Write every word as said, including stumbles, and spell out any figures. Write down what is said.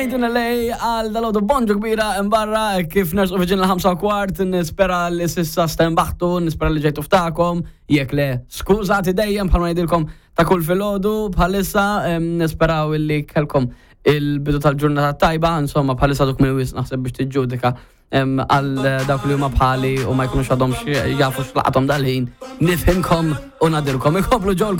Made in L A għal dal-għodu bonġu kbira imbarra kif nersu fiġin l-ħamsa kwart, nispera li sissa stem baħtu, nispera li ġejtu ftakom, jek le skużati dejjem bħalma jidilkom ta' kull fil-ħodu bħalissa, nisperaw illi kelkom il-bidu tal-ġurnata tajba, insomma bħalissa duk minn wis naħseb biex tiġġudika għal dawk li huma bħali u ma jkunux għadhom jafu x'laqathom dal-ħin, nifhimkom u nadilkom ikomplu ġolkom